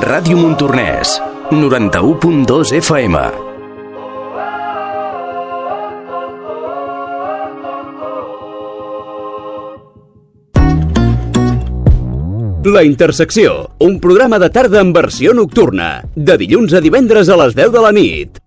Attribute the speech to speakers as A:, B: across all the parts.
A: Ràdio Montornès, 91.2 FM. La Intersecció, un programa de tarda en versió nocturna, de dilluns a divendres a les 10 de la nit.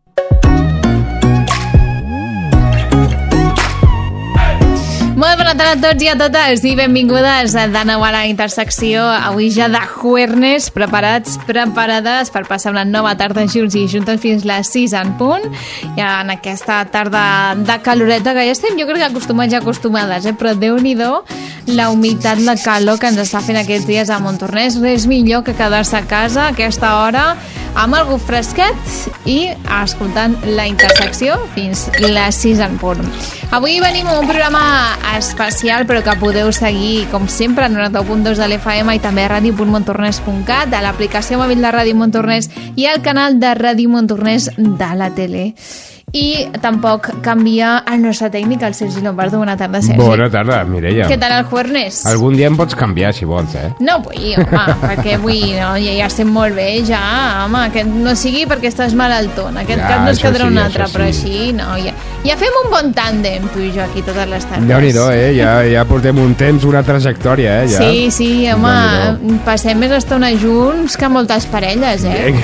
B: Molt bona tarda a tots i a totes i benvingudes de nou a la Intersecció. Avui ja de jueves, preparades per passar una nova tarda junts i juntes fins les 6 en punt. Ja en aquesta tarda de caloreta que ja estem, jo crec que acostumats i acostumades, però Déu-n'hi-do la humitat, la calor que ens està fent aquests dies a Montornès. Res millor que quedar-se a casa a aquesta hora amb algú fresquet i escoltant la Intersecció fins les 6 en punt. Avui venim amb un programa especial, però que podeu seguir, com sempre, a 91.2 de l'FM i també a radio.montornès.cat, a l'aplicació mòbil de Ràdio Montornès i al canal de Ràdio Montornès de la tele. I tampoc canvia el nostre tècnic, el Sergi Lombardo. Bona tarda, Sergi.
C: Bona tarda, Mireia.
B: Què tal el jueves?
C: Algun dia em pots canviar, si vols,
B: No vull, home, perquè vull, no, ja estem molt bé, ja, home, que no sigui perquè estàs malaltó. En aquest cap no es quedarà un altre, però així, no, ja fem un bon tàndem, tu i jo, aquí totes les tardes.
C: Déu-n'hi-do, ja portem un temps, una trajectòria, ja.
B: Sí, home, passem més estona junts que moltes parelles,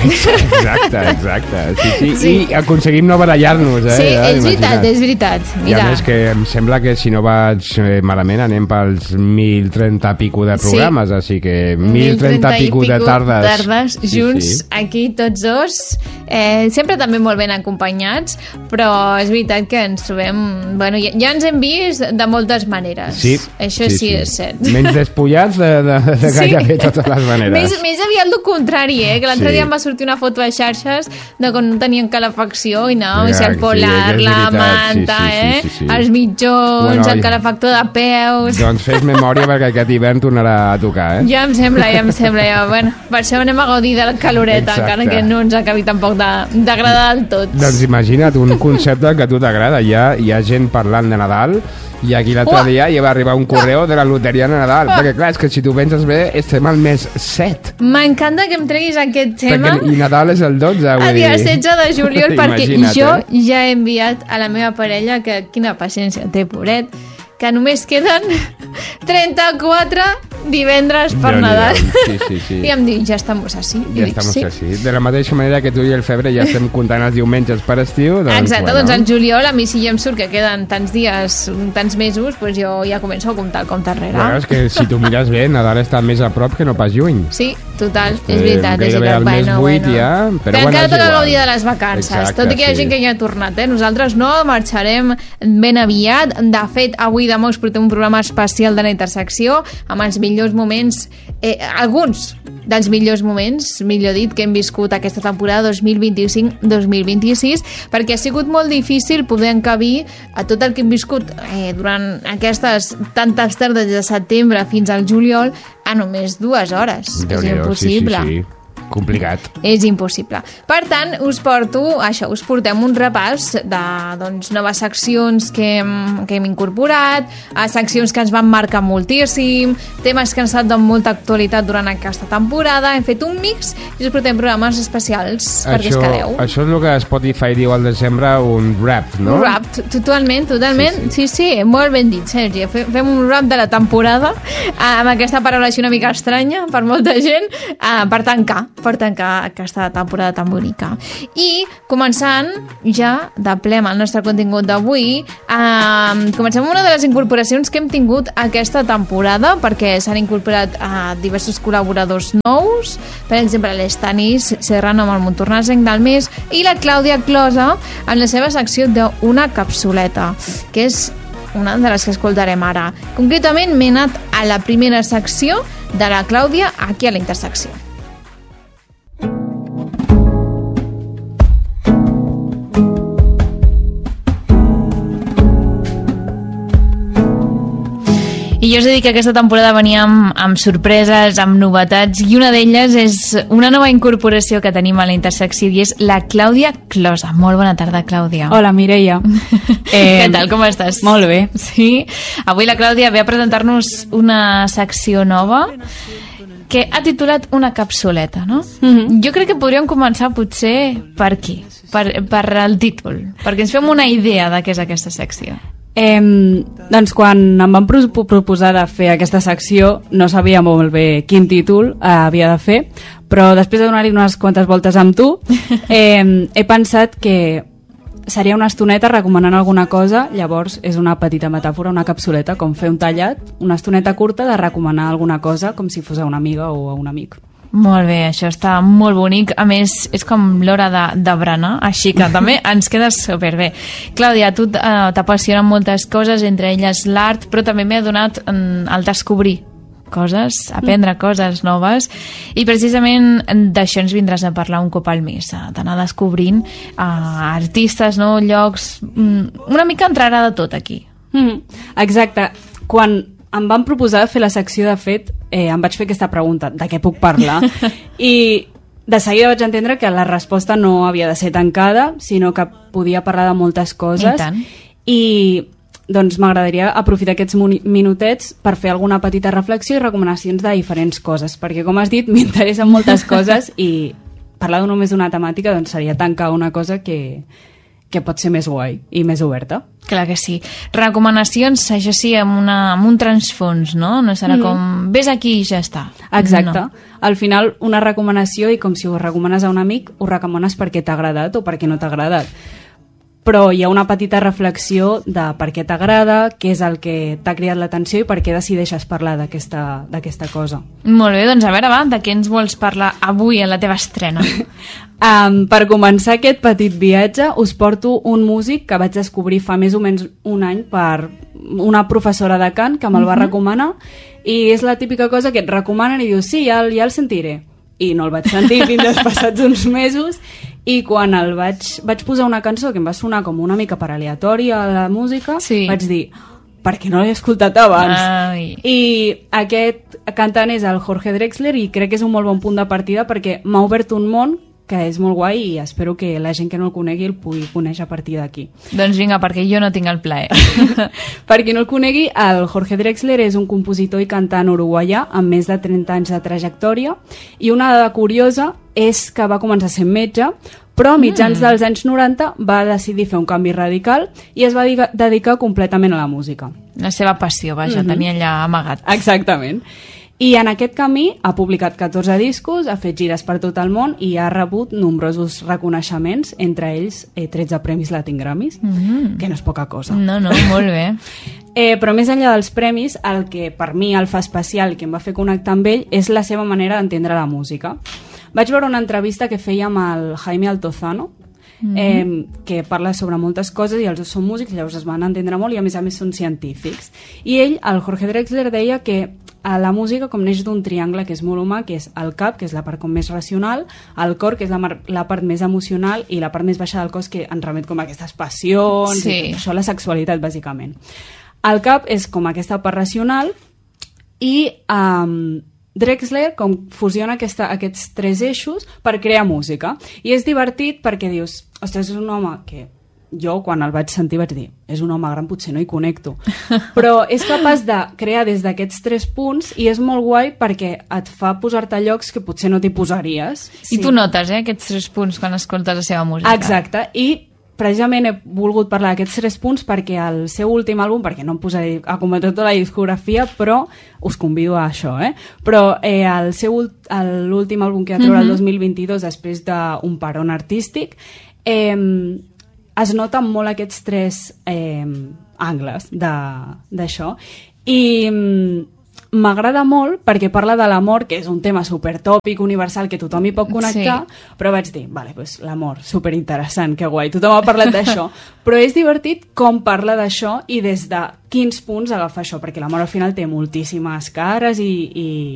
C: Exacte, sí. I aconseguim no barallar-nos,
B: Sí, és veritat. Mira.
C: I a més que em sembla que si no vaig malament anem pels 1.030 pico de programes, així que 1.030 pico de tardes
B: junts aquí tots dos, sempre també molt ben acompanyats, però és veritat que ens trobem, bueno, ja ens hem vist de moltes maneres. Això sí és cert.
C: Menys despullats de gairebé totes les maneres.
B: Més aviat el contrari, que l'altre dia em va sortir una foto a xarxes de quan no tenien calefacció i anàvem a el polar, la manta, els mitjons, el calefactor de peus.
C: Doncs fes memòria perquè aquest hivern tornarà a tocar,
B: Ja em sembla. Bueno, per això anem a gaudir de la caloreta, encara que no ens acabi tampoc d'agradar del tot.
C: Doncs imagina't un concepte que a tu t'agrada. Hi ha gent parlant de Nadal i aquí l'altre dia ja va arribar un correu de la loteria de Nadal, perquè clar, és que si tu penses bé estem al mes 7.
B: M'encanta que em treguis aquest tema.
C: I Nadal és el 12,
B: el dia 16 de juliol, perquè jo ja he enviat a la meva parella, que quina paciència té, pobret, que només queden 34 divendres per Nadal.
C: Sí.
B: I em dic, ja estamos así.
C: De la mateixa manera que tu i el Febre ja estem comptant els diumenges per estiu.
B: Exacte, doncs en juliol a mi si ja em surt que queden tants dies, tants mesos, doncs jo ja començo a comptar el compte enrere.
C: Bueno, és que si tu mires bé, Nadal està més a prop que no pas lluny.
B: Sí, total, és veritat.
C: Gairebé al mes 8 ja,
B: però encara toca gaudir de les vacances, tot i que hi ha gent que ja ha tornat. Nosaltres no, marxarem ben aviat. De fet, avui demà us portem un programa especial de la Intersecció amb els millors moments, alguns dels millors moments, millor dit, que hem viscut aquesta temporada 2025-2026, perquè ha sigut molt difícil poder encabir a tot el que hem viscut durant aquestes tantes tardes de setembre fins al juliol a només 2 hores. És impossible.
C: Sí. Complicat.
B: És impossible. Per tant, us portem un repàs de noves seccions que hem incorporat, seccions que ens van marcar moltíssim, temes que han estat de molta actualitat durant aquesta temporada. Hem fet un mix i us portem programes especials perquè us quedeu.
C: Això és el que Spotify diu al desembre, un rap, no?
B: Un rap, totalment. Sí, molt ben dit, Sergi. Fem un rap de la temporada, amb aquesta paraula així una mica estranya per molta gent, per tancar aquesta temporada tan bonica. I començant ja de ple amb el nostre contingut d'avui, comencem amb una de les incorporacions que hem tingut aquesta temporada, perquè s'han incorporat diversos col·laboradors nous, per exemple l'Estanis Serrano amb el Montornesenc del mes i la Clàudia Closa en la seva secció d'Una capsuleta, que és una de les que escoltarem ara. Concretament m'he anat a la primera secció de la Clàudia aquí a la Intersecció. I jo us he dit que aquesta temporada veníem amb sorpreses, amb novetats, i una d'elles és una nova incorporació que tenim a la Intersecció i és la Clàudia Closa. Molt bona tarda, Clàudia.
D: Hola, Mireia.
B: Què tal, com estàs?
D: Molt bé.
B: Sí? Avui la Clàudia ve a presentar-nos una secció nova que ha titulat Una capsuleta, no? Jo crec que podríem començar potser per aquí, per el títol, perquè ens fem una idea de què és aquesta secció.
D: Doncs quan em van proposar de fer aquesta secció no sabia molt bé quin títol havia de fer, però després de donar-hi unes quantes voltes amb tu he pensat que seria una estoneta recomanant alguna cosa, llavors és una petita metàfora, una capsuleta, com fer un tallat, una estoneta curta de recomanar alguna cosa com si fos a una amiga o a un amic.
B: Molt bé, això està molt bonic. A més, és com l'hora de berenar, així que també ens queda superbé. Clàudia, a tu t'apassionen moltes coses, entre elles l'art, però també m'he adonat al descobrir coses, aprendre coses noves, i precisament d'això ens vindràs a parlar un cop al mes, d'anar descobrint artistes, no? Llocs, una mica entrarà de tot aquí.
D: Exacte. Quan em van proposar de fer la secció, de fet, em vaig fer aquesta pregunta, de què puc parlar? I de seguida vaig entendre que la resposta no havia de ser tancada, sinó que podia parlar de moltes coses.
B: I tant.
D: I doncs m'agradaria aprofitar aquests minutets per fer alguna petita reflexió i recomanacions de diferents coses, perquè com has dit, m'interessen moltes coses i parlar només d'una temàtica doncs seria tancar una cosa que pot ser més guai i més oberta.
B: Clar que sí. Recomanacions, això sí, amb un transfons, no? No serà com, ves aquí i ja està.
D: Exacte. No. Al final, una recomanació, i com si ho recomanes a un amic, ho recomanes perquè t'ha agradat o perquè no t'ha agradat. Però hi ha una petita reflexió de per què t'agrada, què és el que t'ha cridat l'atenció i per què decideixes parlar d'aquesta cosa.
B: Molt bé, doncs a veure, va, de què ens vols parlar avui a la teva estrena?
D: Per començar aquest petit viatge us porto un músic que vaig descobrir fa més o menys un any per una professora de cant que me'l va recomanar, i és la típica cosa que et recomanen i dius, sí, ja el sentiré. I no el vaig sentir fins als passats uns mesos, i quan vaig posar una cançó que em va sonar com una mica per aleatori a la música,
B: sí.
D: Vaig dir, per què no l'he escoltat abans?
B: Ai.
D: I aquest cantant és el Jorge Drexler, i crec que és un molt bon punt de partida perquè m'ha obert un món que és molt guai i espero que la gent que no el conegui el pugui conèixer a partir d'aquí.
B: Doncs vinga, perquè jo no tinc el plaer.
D: Per qui no el conegui, el Jorge Drexler és un compositor i cantant uruguaià amb més de 30 anys de trajectòria, i una dada curiosa és que va començar sent metge, però a mitjans dels anys 90 va decidir fer un canvi radical i es va dedicar completament a la música.
B: La seva passió, vaja, tenia allà amagat.
D: Exactament. I en aquest camí ha publicat 14 discos, ha fet gires per tot el món i ha rebut nombrosos reconeixements, entre ells 13 premis Latin Grammys, que no és poca cosa.
B: No, molt bé.
D: Però més enllà dels premis, el que per mi el fa especial i que em va fer connectar amb ell és la seva manera d'entendre la música. Vaig veure una entrevista que feia amb el Jaime Altozano, que parla sobre moltes coses i els dos són músics, llavors es van entendre molt i a més són científics. I ell, el Jorge Drexler, deia que la música com neix d'un triangle que és molt humà, que és el cap, que és la part com més racional, el cor, que és la part més emocional, i la part més baixa del cos, que ens remet com a aquestes passions,
B: sí.
D: I tot això, la sexualitat, bàsicament. El cap és com aquesta part racional, i Drexler com fusiona aquests tres eixos per crear música. I és divertit perquè dius, ostres, és un home que jo quan el vaig sentir vaig dir, és un home gran, potser no hi connecto, però és capaç de crear des d'aquests 3 punts i és molt guai perquè et fa posar-te a llocs que potser no t'hi posaries.
B: I tu notes, aquests 3 punts quan escoltes la seva música.
D: Exacte, i precisament he volgut parlar d'aquests 3 punts perquè el seu últim àlbum, perquè no em posaré a comentar tota la discografia, però us convido a això, però l'últim àlbum que va treure el 2022 després d'un parón artístic, es noten molt aquests 3 angles d'això, i m'agrada molt perquè parla de l'amor, que és un tema supertòpic, universal, que tothom hi pot connectar, sí. Però vaig dir, vale, pues, l'amor, superinteressant, que guai, tothom ha parlat d'això, però és divertit com parla d'això i des de quins punts agafa això, perquè l'amor al final té moltíssimes cares i